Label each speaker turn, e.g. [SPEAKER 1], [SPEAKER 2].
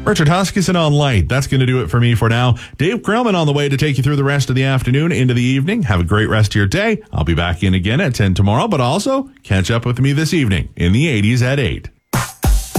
[SPEAKER 1] Richard Huskisson on Light. That's going to do it for me for now. Dave Krellman on the way to take you through the rest of the afternoon into the evening. Have a great rest of your day. I'll be back in again at 10 tomorrow, but also catch up with me this evening in the 80s at 8.